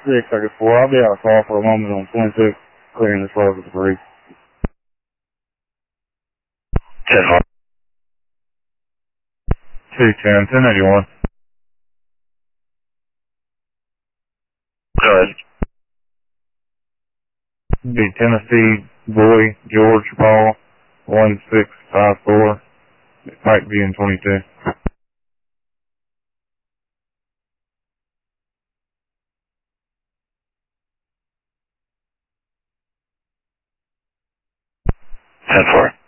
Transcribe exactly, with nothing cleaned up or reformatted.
six thirty-four. I'll be out of call for a moment on twenty-six, clearing this road with debris. ten hard. two ten, ten eighty-one. Go ahead. Be Tennessee, Boy, George, Paul, one six five four. It might be in twenty-two. ten four.